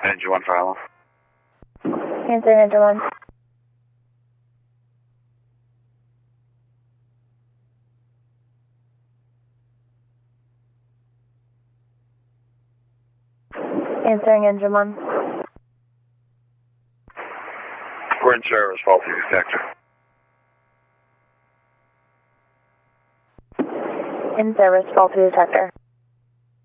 Engine 1 for Allen. Answering engine 1. Answering engine 1. We're in service, faulty detector. In service, faulty detector.